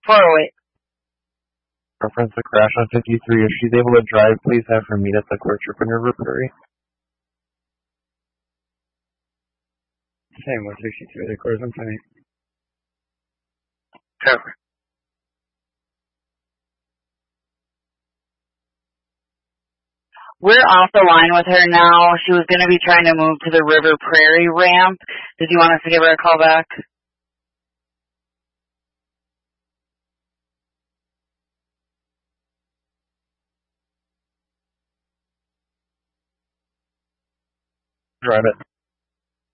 408. Reference the crash on 53. If she's able to drive, please have her meet at the Quick Trip in River Prairie. Same with 63. The cars on 28. Cover. We're off the line with her now. She was going to be trying to move to the River Prairie ramp. Did you want us to give her a call back? Drive it.